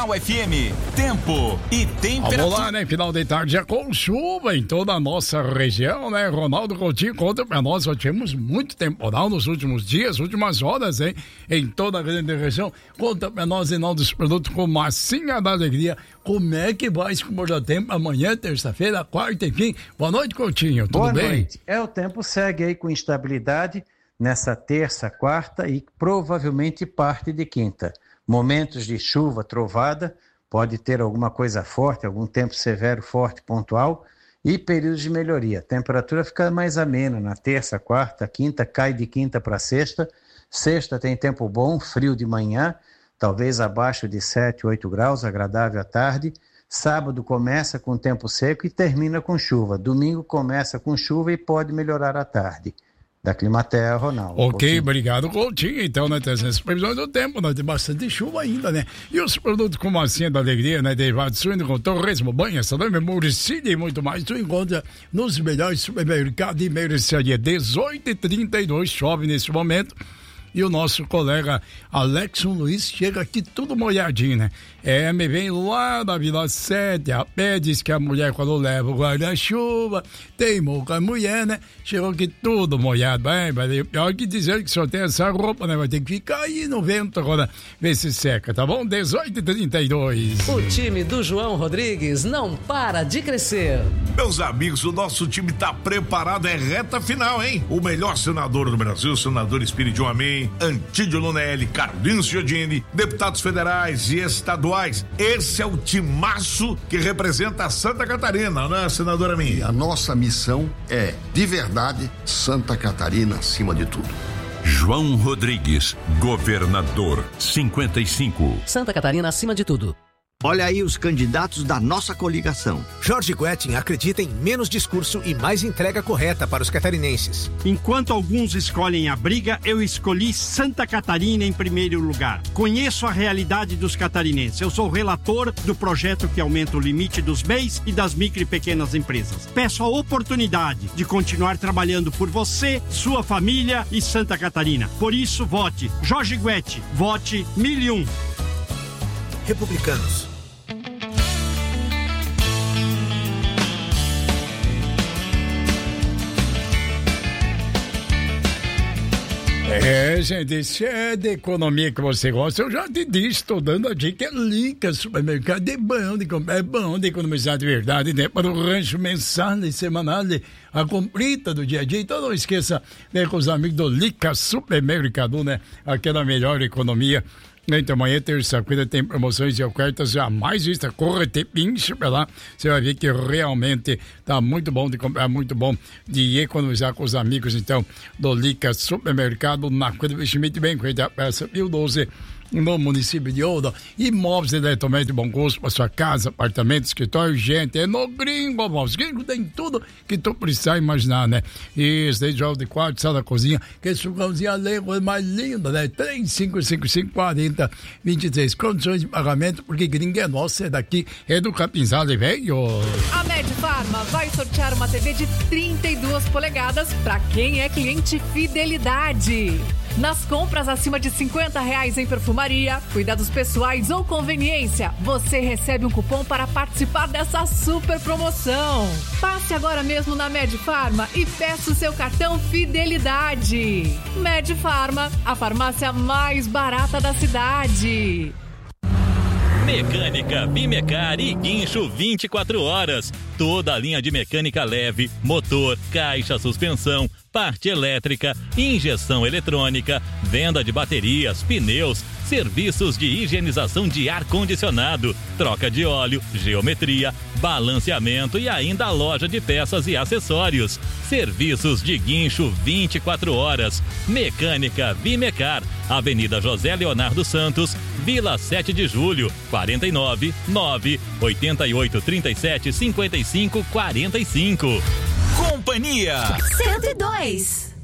Jornal FM, tempo e temperatura. Vamos lá, né? Final de tarde já com chuva em toda a nossa região, né? Ronaldo Coutinho conta pra nós, nós tivemos muito temporal nos últimos dias, últimas horas, hein? Em toda a grande região. Conta pra nós, em nome dos produtos com massinha da alegria, como é que vai se comportar o tempo amanhã, terça-feira, quarta, enfim. Boa noite, Coutinho, tudo bem? Boa noite. O tempo segue aí com instabilidade nessa terça, quarta e provavelmente parte de quinta. Momentos de chuva, trovada, pode ter alguma coisa forte, algum tempo severo, forte, pontual e períodos de melhoria. A temperatura fica mais amena na terça, quarta, quinta, cai de quinta para sexta. Sexta tem tempo bom, frio de manhã, talvez abaixo de 7, 8 graus, agradável à tarde. Sábado começa com tempo seco e termina com chuva. Domingo começa com chuva e pode melhorar à tarde. Da Climaterra, Ronaldo. Ok, Coutinho. Obrigado, Coutinho. Então, né, tem essas previsões do tempo, nós temos bastante chuva ainda, né? E os produtos com massinha da alegria, né? Derivado suíno com torresmo, banha, salame, muricília e muito mais, tu encontra nos melhores supermercados e mercearia. 18h32, chove nesse momento. E o nosso colega Alexson Luiz chega aqui tudo molhadinho, né? Me vem lá da Vila 7, a pé, diz que a mulher quando leva o guarda-chuva, teimou com a mulher, né? Chegou aqui tudo molhado, pior que dizer que só tem essa roupa, né? Vai ter que ficar aí no vento agora, ver se seca, tá bom? 18h32. O time do João Rodrigues não para de crescer. Meus amigos, o nosso time tá preparado, é reta final, hein? O melhor senador do Brasil, o senador Espírito Amém, Antídio Lunelli, Carlinhos Giordini, deputados federais e estaduais. Esse é o timaço que representa a Santa Catarina, né, senadora minha? E a nossa missão é, de verdade, Santa Catarina acima de tudo. João Rodrigues, governador, 55. Santa Catarina acima de tudo. Olha aí os candidatos da nossa coligação. Jorge Guettin acredita em menos discurso e mais entrega correta para os catarinenses. Enquanto alguns escolhem a briga, eu escolhi Santa Catarina em primeiro lugar. Conheço a realidade dos catarinenses. Eu sou relator do projeto que aumenta o limite dos MEIs e das micro e pequenas empresas. Peço a oportunidade de continuar trabalhando por você, sua família e Santa Catarina. Por isso, vote Jorge Guettin. Vote 1001. Republicanos. Gente, se é de economia que você gosta, eu já te disse, estou dando a dica, Lica Supermercado, é bom de comprar, é bom de economizar de verdade, né? Para o rancho mensal e semanal, a comprita do dia a dia, então não esqueça, né, com os amigos do Lica Supermercado, né? Aquela melhor economia. Então amanhã, terça-feira, tem promoções e ofertas jamais vistas. Corre, te pinche pra lá. Você vai ver que realmente tá muito bom de comprar, muito bom de economizar com os amigos, então, do Lica Supermercado, na Coisa do Investimento bem feita, peça 1012, no município de Ouro. Imóveis eletrodomésticos de bom gosto para sua casa, apartamento, escritório, gente, é no Gringo, Móveis. Gringo tem tudo que tu precisa imaginar, né? Isso, desde jogos de quarto, sala, cozinha, que esse fogãozinho além, coisa mais linda, né? 35554023. Condições de pagamento, porque Gringo é nosso, é daqui, é do Capinzal, velho. A Medfarma vai sortear uma TV de 32 polegadas para quem é cliente Fidelidade. Nas compras acima de R$50 em perfumaria, cuidados pessoais ou conveniência, você recebe um cupom para participar dessa super promoção. Passe agora mesmo na Medfarma e peça o seu cartão Fidelidade. Medfarma, a farmácia mais barata da cidade. Mecânica Bimecar e Guincho 24 horas. Toda a linha de mecânica leve, motor, caixa, suspensão, parte elétrica, injeção eletrônica, venda de baterias, pneus, serviços de higienização de ar-condicionado, troca de óleo, geometria, balanceamento e ainda a loja de peças e acessórios. Serviços de guincho 24 horas. Mecânica Bimecar, Avenida José Leonardo Santos, Vila 7 de Julho, 49 9 88 37 55 45. Companhia 102.